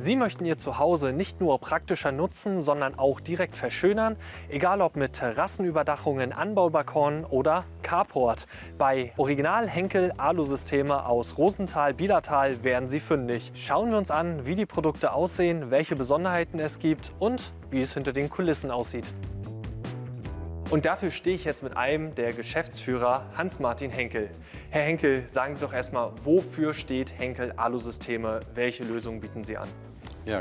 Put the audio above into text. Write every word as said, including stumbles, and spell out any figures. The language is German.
Sie möchten Ihr Zuhause nicht nur praktischer nutzen, sondern auch direkt verschönern, egal ob mit Terrassenüberdachungen, Anbaubalkonen oder Carport. Bei Original Henkel Alusysteme aus Rosenthal-Bielertal werden Sie fündig. Schauen wir uns an, wie die Produkte aussehen, welche Besonderheiten es gibt und wie es hinter den Kulissen aussieht. Und dafür stehe ich jetzt mit einem der Geschäftsführer, Hans-Martin Henkel. Herr Henkel, sagen Sie doch erstmal, wofür steht Henkel Alusysteme? Welche Lösungen bieten Sie an?